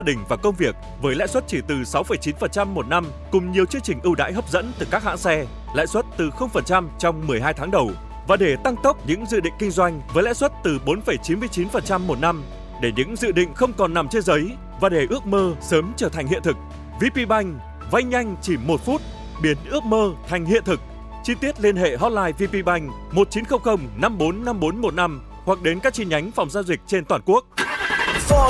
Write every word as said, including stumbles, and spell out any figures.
đình và công việc với lãi suất chỉ từ sáu phẩy chín phần trăm một năm cùng nhiều chương trình ưu đãi hấp dẫn từ các hãng xe, lãi suất từ không phần trăm trong mười hai tháng đầu. Và để tăng tốc những dự định kinh doanh với lãi suất từ bốn phẩy chín mươi chín phần trăm một năm, để những dự định không còn nằm trên giấy và để ước mơ sớm trở thành hiện thực, vê pê Bank vay nhanh chỉ một phút, biến ước mơ thành hiện thực. Chi tiết liên hệ hotline vê pê Bank một chín không không năm bốn năm bốn một năm hoặc đến các chi nhánh phòng giao dịch trên toàn quốc.